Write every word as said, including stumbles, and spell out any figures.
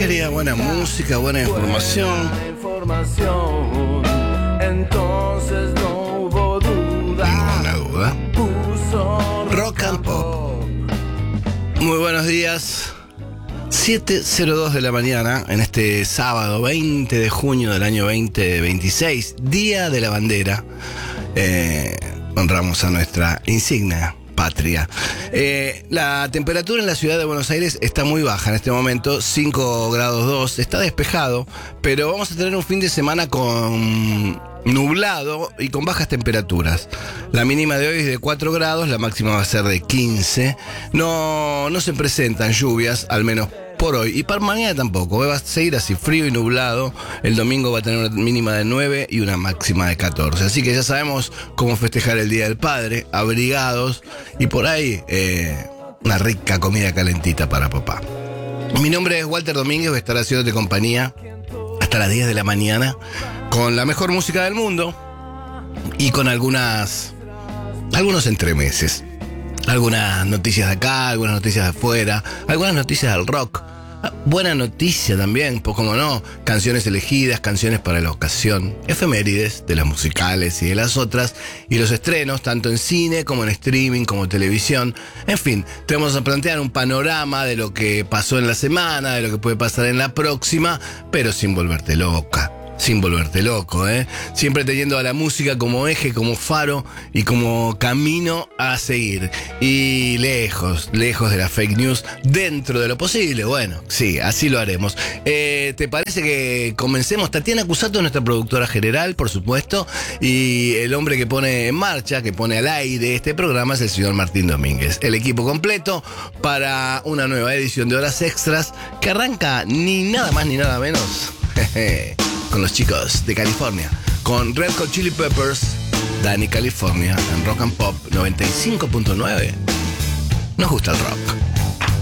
materia, buena música, buena información. Buena información. Entonces no hubo duda. Ninguna duda. Puso Rock and Pop. Muy buenos días. siete cero dos de la mañana, en este sábado veinte de junio del año veinte veintiséis, Día de la Bandera. Eh, honramos a nuestra insignia patria. Eh, la temperatura en la ciudad de Buenos Aires está muy baja en este momento, cinco grados dos, está despejado, pero vamos a tener un fin de semana con nublado y con bajas temperaturas. La mínima de hoy es de cuatro grados, la máxima va a ser de quince. No, no se presentan lluvias, al menos por hoy, y para mañana tampoco. Va a seguir así, frío y nublado. El domingo va a tener una mínima de nueve y una máxima de catorce. Así que ya sabemos cómo festejar el Día del Padre, abrigados, y por ahí eh, una rica comida calentita para papá. Mi nombre es Walter Domínguez, voy a estar haciéndote compañía hasta las diez de la mañana con la mejor música del mundo y con algunas algunos entremeses. Algunas noticias de acá, algunas noticias de afuera, algunas noticias del rock. Buena noticia también, pues como no, canciones elegidas, canciones para la ocasión, efemérides de las musicales y de las otras, y los estrenos, tanto en cine como en streaming, como televisión. En fin, te vamos a plantear un panorama de lo que pasó en la semana, de lo que puede pasar en la próxima, pero sin volverte loca. Sin volverte loco, ¿eh? Siempre teniendo a la música como eje, como faro y como camino a seguir. Y lejos, lejos de la fake news, dentro de lo posible. Bueno, sí, así lo haremos. Eh, ¿Te parece que comencemos? Tatiana Cusato, nuestra productora general, por supuesto. Y el hombre que pone en marcha, que pone al aire este programa es el señor Martín Domínguez. El equipo completo para una nueva edición de Horas Extras que arranca ni nada más ni nada menos con los chicos de California, con Red Hot Chili Peppers, Dani California, en Rock and Pop noventa y cinco punto nueve. Nos gusta el rock.